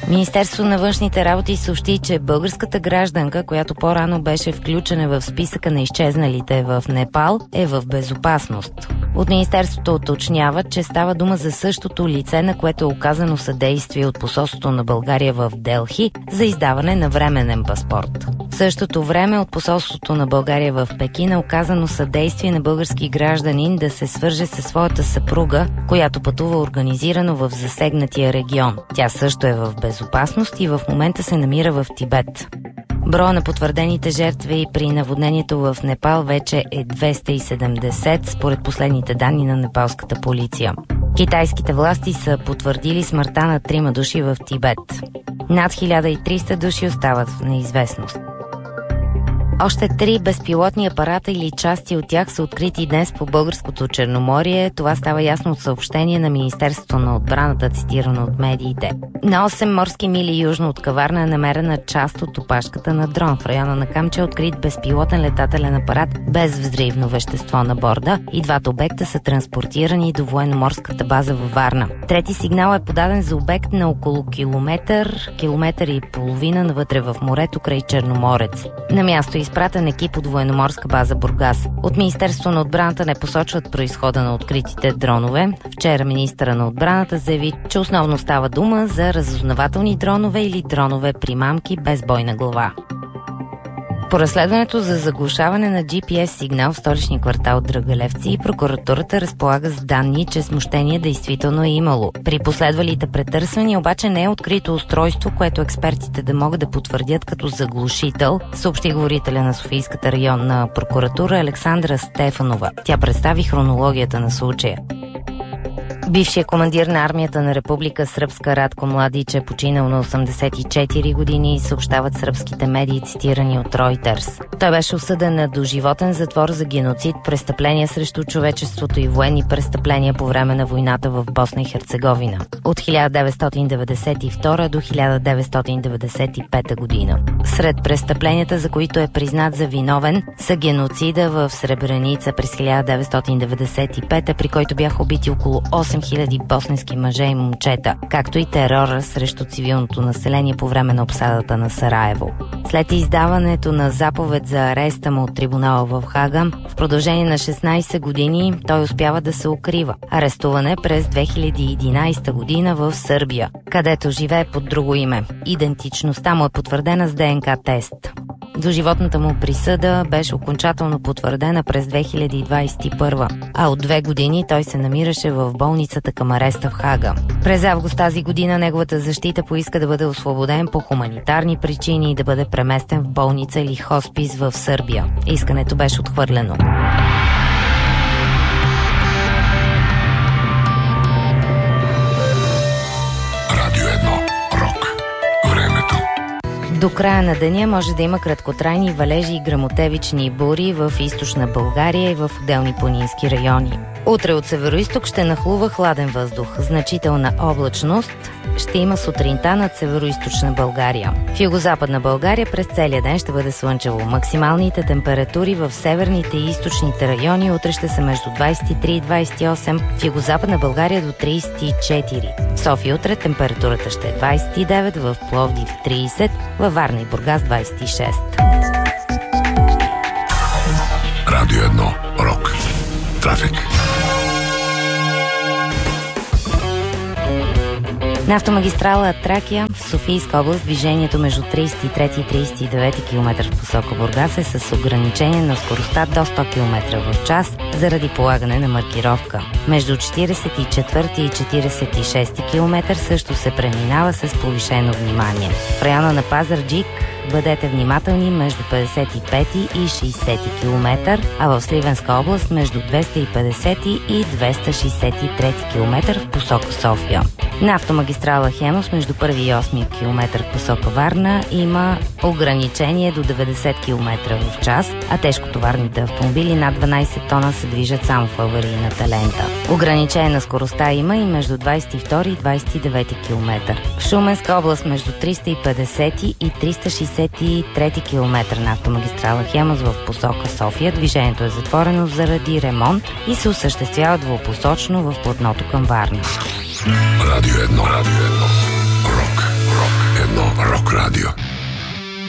Министерството на външните работи съобщи, че българската гражданка, която по-рано беше включена в списъка на изчезналите в Непал, е в безопасност. От Министерството уточняват, че става дума за същото лице, на което е оказано съдействие от посолството на България в Делхи за издаване на временен паспорт. В същото време от посолството на България в Пекин е оказано съдействие на български гражданин да се свърже със своята съпруга, която пътува организирано в засегнатия регион. Тя също е в безопасност и в момента се намира в Тибет. Броя на потвърдените жертви при наводнението в Непал вече е 270, според последните данни на непалската полиция. Китайските власти са потвърдили смъртта на 3 души в Тибет. Над 1300 души остават в неизвестност. Още 3 безпилотни апарата или части от тях са открити днес по българското Черноморие. Това става ясно от съобщение на Министерството на отбраната, цитирано от медиите. На 8 морски мили южно от Каварна е намерена част от опашката на дрон. В района на Камча е открит безпилотен летателен апарат без взривно вещество на борда и двата обекта са транспортирани до военноморската база във Варна. Трети сигнал е подаден за обект на около километър и половина навътре в морето край Черноморец. На място е изпратен екип от военноморска база Бургас. От Министерството на отбраната не посочват произхода на откритите дронове. Вчера министъра на отбраната заяви, че основно става дума за разузнавателни дронове или дронове примамки без бойна глава. По разследването за заглушаване на GPS сигнал в столичния квартал Драгалевци, прокуратурата разполага с данни, че смущение действително е имало. При последвалите претърсвания обаче не е открито устройство, което експертите да могат да потвърдят като заглушител, съобщи говорителя на Софийската районна прокуратура Александра Стефанова. Тя представи хронологията на случая. Бившият командир на армията на Република Сръбска Радко Младич е починал на 84 години, съобщават сръбските медии, цитирани от Reuters. Той беше осъден на доживотен затвор за геноцид, престъпления срещу човечеството и военни престъпления по време на войната в Босна и Херцеговина от 1992 до 1995 година. Сред престъпленията, за които е признат за виновен, са геноцида в Сребреница през 1995, при който бяха убити около 8000 босненски мъже и момчета, както и терора срещу цивилното население по време на обсадата на Сараево. След издаването на заповед за ареста му от трибунала в Хага, в продължение на 16 години той успява да се укрива. Арестуване през 2011 година в Сърбия, където живее под друго име. Идентичността му е потвърдена с ДНК тест. Доживотната му присъда беше окончателно потвърдена през 2021, а от 2 години той се намираше в болницата към ареста в Хага. През август тази година неговата защита поиска да бъде освободен по хуманитарни причини и да бъде преместен в болница или хоспис в Сърбия. Искането беше отхвърлено. До края на деня може да има краткотрайни валежи и гръмотевични бури в източна България и в отделни планински райони. Утре от североизток ще нахлува хладен въздух. Значителна облачност ще има сутринта над североизточна България. В югозападна България през целия ден ще бъде слънчево. Максималните температури в северните и източните райони утре ще са между 23 и 28, в югозападна България до 34. В София утре температурата ще е 29, в Пловдив 30, във Варна и Бургас 26. Радио 1. Рок. Трафик. На автомагистрала Тракия в Софийска област движението между 33 и 39 км в посока Бургас е с ограничение на скоростта до 100 км в час заради полагане на маркировка. Между 44 и 46 км също се преминава с повишено внимание. В района на Пазарджик бъдете внимателни между 55 и 60 км, а в Сливенска област между 250 и 263 км в посока София. На автомагистрала Хемус между 1 и 8 км в посока Варна има ограничение до 90 км в час, а тежкотоварните автомобили над 12 тона се движат само в аварийната лента. Ограничение на скоростта има и между 22 и 29 км. В Шуменска област между 350 и 363 км на автомагистрала Хемус в посока София движението е затворено заради ремонт и се осъществява двупосочно в платното към Варна. Радио 1.